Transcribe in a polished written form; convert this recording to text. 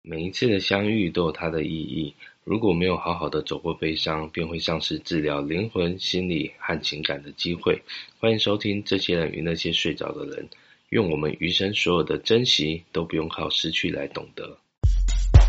每一次的相遇都有它的意义，如果没有好好的走过悲伤，便会丧失治疗灵魂、心理和情感的机会。欢迎收听这些人与那些睡着的人，愿我们余生所有的珍惜都不用靠失去来懂得。